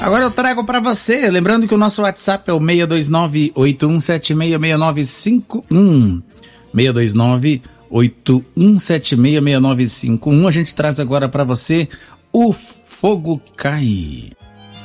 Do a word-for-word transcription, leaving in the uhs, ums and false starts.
Agora eu trago pra você, lembrando que o nosso WhatsApp é o seis dois nove, oito um sete seis, seis nove cinco um. seis dois nove, oito um sete seis, seis nove cinco um. A gente traz agora pra você o Fogo Cai.